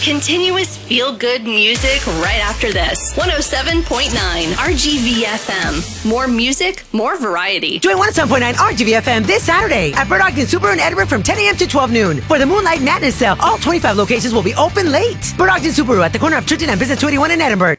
continuous feel-good music right after this. 107.9 RGVFM. More music, more variety. Join 107.9 RGVFM this Saturday at Bird Ogden Subaru in Edinburgh from 10 a.m. to 12 noon. For the Moonlight Madness Sale, all 25 locations will be open late. Bird Ogden Subaru at the corner of Churchill and Business 21 in Edinburgh.